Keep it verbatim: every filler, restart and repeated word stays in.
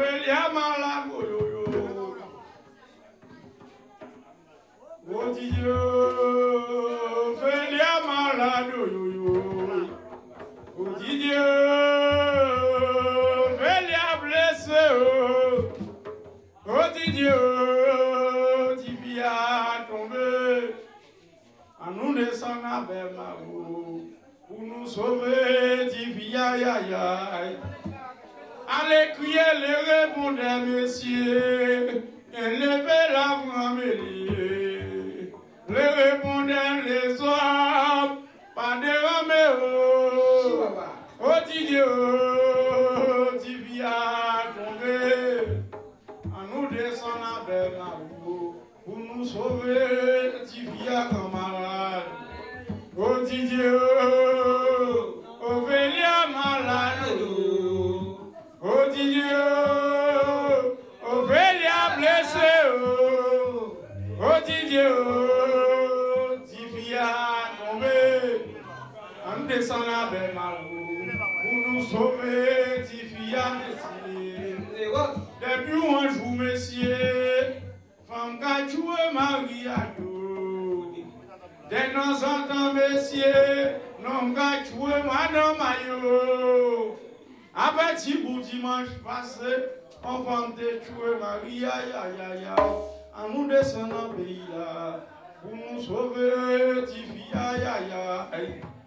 Ophélia malade, oh yo yo. Oh Dieu, Ophélia malade, oh yo yo. Oh Dieu, Ophélia blessé, oh. Oh Dieu, Tibia tombé. À nous descendre avec ma roue pour nous sauver, Tibia ya ya. Allez crier les répondeurs, messieurs, et levez la voix, mêlée. Les répondeurs, les hommes, pas de Roméo. Oh Dieu, Tibia tombé. À nous descendre avec ma roue pour nous sauver, Tibia camarade. Oh Dieu, Ophélia malade. Oh Dieu, Ophélia blessé, oh, oh Dieu, Tifia tombé, on descend la belle marou, pour nous sauver, Tifia messieurs. Depuis un jour, messieurs, femme qu'a joué Marie à tout. Dès nos entends, messieurs, non qu'a joué Madame Mayo. Après petit bout dimanche passé, on va me tuer Marie, aïe aïe aïe aïe. À nous descendre dans le pays là, pour nous sauver, Tifi, aïe aïe aïe.